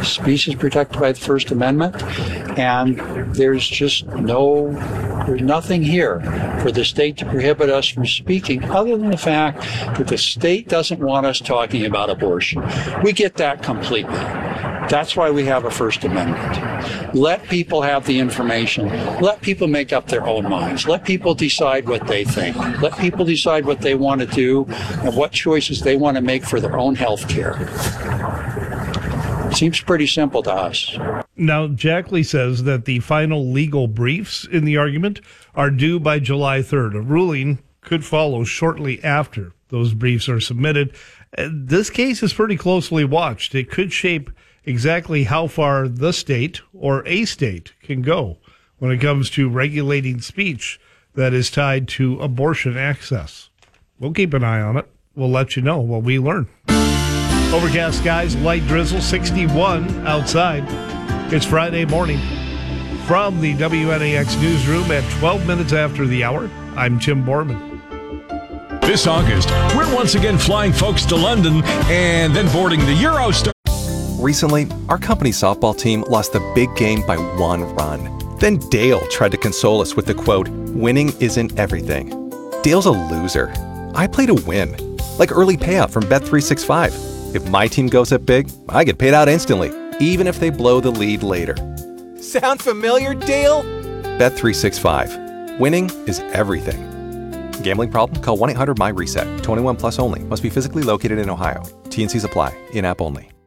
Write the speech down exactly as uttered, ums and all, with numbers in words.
speech is protected by the First Amendment, and there's just no, there's nothing here for the state to prohibit us from speaking other than the fact that the state doesn't want us talking about abortion. We get that completely. That's why we have a First Amendment. Let people have the information. Let people make up their own minds. Let people decide what they think. Let people decide what they want to do and what choices they want to make for their own health care. Seems pretty simple to us. Now, Jackley says that the final legal briefs in the argument are due by July third. A ruling could follow shortly after those briefs are submitted. This case is pretty closely watched. It could shape exactly how far the state or a state can go when it comes to regulating speech that is tied to abortion access. We'll keep an eye on it. We'll let you know what we learn. Overcast skies, light drizzle, sixty-one outside. It's Friday morning. From the W N A X newsroom at twelve minutes after the hour, I'm Tim Borman. This August, we're once again flying folks to London and then boarding the Eurostar. Recently, our company's softball team lost the big game by one run. Then Dale tried to console us with the quote, "Winning isn't everything." Dale's a loser. I play to win. Like early payout from Bet three sixty-five. If my team goes up big, I get paid out instantly, even if they blow the lead later. Sound familiar, Dale? Bet three sixty-five. Winning is everything. Gambling problem? Call one eight hundred M Y RESET. twenty-one plus only. Must be physically located in Ohio. T N Cs apply. In-app only.